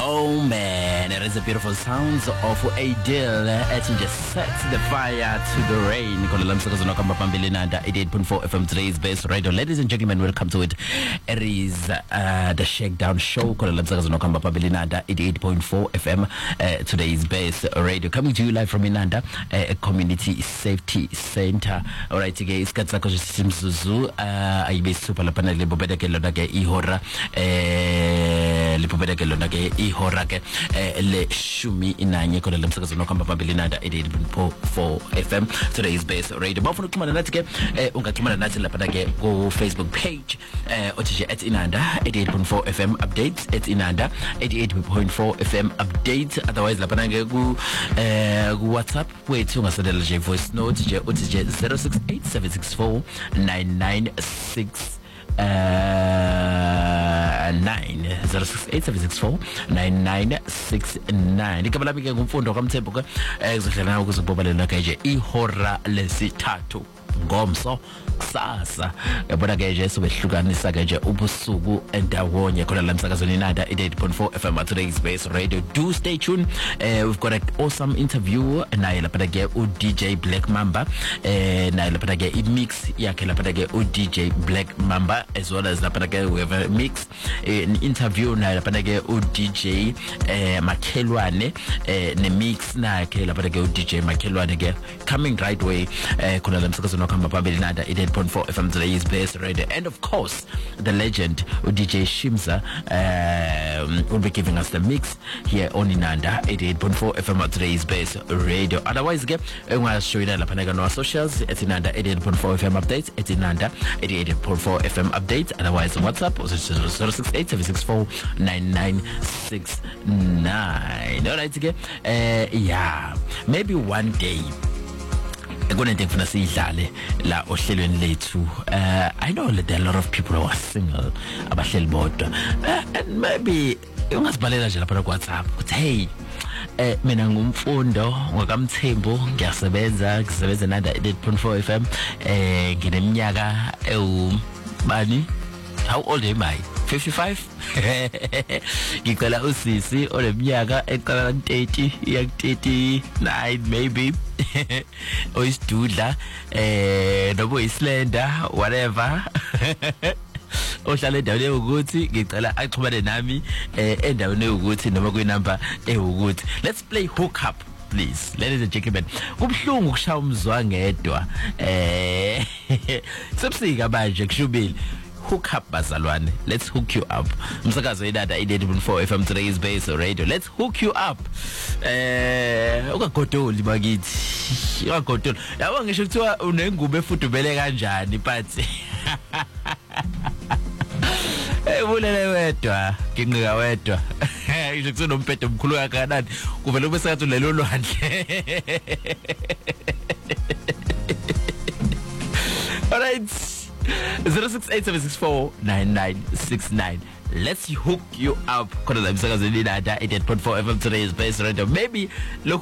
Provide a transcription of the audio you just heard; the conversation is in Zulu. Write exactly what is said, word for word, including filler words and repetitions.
Oh man, it is a beautiful sounds of Adele as it just sets the fire to the rain. eighty-eight point four F M, today's best radio. Ladies and gentlemen, welcome to it. It is uh, the Shakedown Show. eighty-eight point four F M, uh, today's best radio. Coming to you live from Inanda, uh, Community Safety Center. Alright, guys, Katsako Simzuzu, uh, I be super lapana libobeda kelonake ihora, uh, libobeda kelonake ihora ke, uh, le shumi inanye kola lamsakazo no kamba pabilinanda eighty-eight point four F M, today's best radio. Bafuna kumana nathi ke, uh, ungaxhumana nathi lapha ke ku Facebook page, uh, othi at Inanda eighty-eight point four F M updates, at Inanda eighty-eight point four F M update. Otherwise lapha ke ku uh, ku WhatsApp wethu ungasendela je voice note je uthi je zero six eight seven six four nine nine six nine zero six eight seven six four nine nine six nine. Igama lami ke ngumfundo kaMthembu ke ezohlala ukuzibobalela ke nje ihora lesithathu ngomso kusasa. Yabona ke nje sobehlukanisa ke nje ubusuku endawonye khona la msakazweni Inanda eighty-eight point four F M, today's best radio. Do stay tuned. Uh, we've got an awesome interview naye lapha ke u D J Black Mamba, eh naye lapha ke i-mix yakhe lapha ke u D J Black Mamba, as well as lapha ke we have a mix, an interview naye lapha ke u D J eh Makhelwane, eh ne mix nakhe lapha ke u D J Makhelwane ke coming right way eh khona la msakazweni wakamba phambili Inanda eighty-eight point four F M, today's best radio. And of course the legend D J Shimza um, will be giving us the mix here on Inanda eighty-eight point four F M, today's best radio. Otherwise get I'm show you lapha ke no socials at Inanda eighty-eight point four F M updates, at Inanda eighty-eight point four F M updates. Otherwise WhatsApp zero six eight seven six four nine nine six nine. All right again, uh, yeah, maybe one day kunento ngifuna siyidlale la ohlelweni lethu. uh, I know that there are a lot of people who are single abahleli bodwa, uh, and maybe ungazibhalela nje lapha ku WhatsApp uthi hey, eh mina ngumfundo ngakaMthembu, ngiyasebenza ngisebenza Inanda eighty-eight point four F M, eh ngineminyaka ewu bani, how old am I? fifty-five. Ngicela usisi oleminyaka eqala thirty yak thirty-nine maybe. Oyisidudla eh nobo islender whatever. Ohlala endaweni ukuthi ngicela axhumane nami eh endaweni ukuthi noma kuyinamba ewukuthi. Let's play hook up please, ladies and gentlemen. Kubhlungu ukushaya umzwa ngedwa, eh sebusika manje kushubile. Hook up bazalwane, let's hook you up. Msakazo Inanda eighty-eight point four F M, today's base radio. Let's hook you up. Eh ukagodoli bakithi, ukagodoli yabo ngisho kuthiwa unengubo efudumele kanjani but eh bulele wedwa nginqika wedwa ngisho kuthiwa nomphetho omkhulu kangakanani kuvela ube sengathi lelo lwandle. All right, zero six eight seven six four nine nine six nine. Let's hook you up. Khona la msakazweni Inanda eighty-eight point four F M, today's best radio. Maybe look